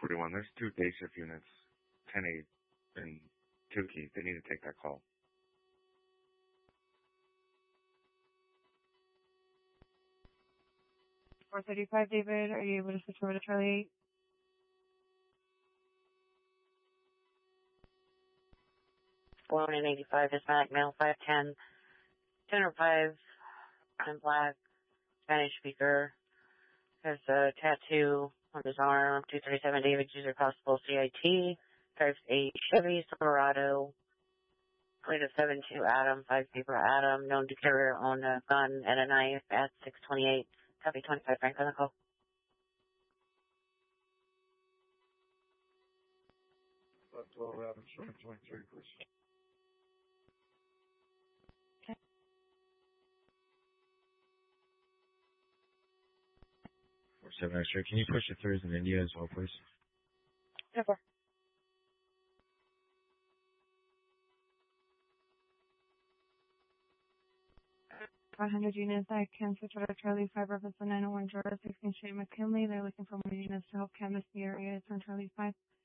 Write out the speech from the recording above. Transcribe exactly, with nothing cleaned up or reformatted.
forty-one. There's two day shift units, ten eight and Tukey. They need to take that call. four thirty-five, David, are you able to switch over to Charlie eight? one eighty-five, Hispanic male, five ten, ten oh five, I'm black, Spanish speaker, has a tattoo on his arm, two thirty-seven, David, user possible C I T, drives a Chevy Silverado, plate of seven two Adam, five paper Adam, known to carry own a gun and a knife at six twenty-eight, copy twenty-five, Frank on the call. twelve Adam, twenty-three, please. four seven X-ray, can you push the throughs in India as well, please? Yeah, four. five hundred units, I can switch over to Charlie five, reference the nine oh one Georgia, sixteen Street, McKinley. They're looking for more units to help canvass the area. It's on Charlie five.